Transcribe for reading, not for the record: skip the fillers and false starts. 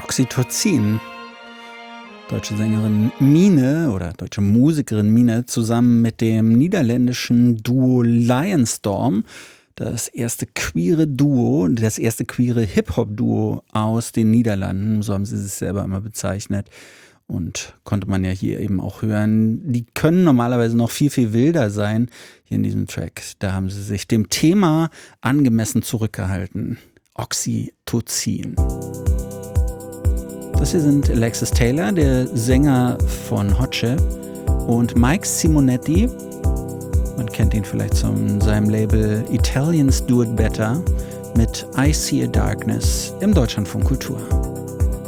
Oxytocin. Deutsche Sängerin Mine oder deutsche Musikerin Mine zusammen mit dem niederländischen Duo Lionstorm, das erste queere Hip-Hop-Duo aus den Niederlanden, so haben sie sich selber immer bezeichnet. Und konnte man ja hier eben auch hören, die können normalerweise noch viel, viel wilder sein. Hier in diesem Track, da haben sie sich dem Thema angemessen zurückgehalten. Oxytocin. Das hier sind Alexis Taylor, der Sänger von Hotchep, und Mike Simonetti. Man kennt ihn vielleicht von seinem Label Italians Do It Better mit I See a Darkness im Deutschlandfunk Kultur.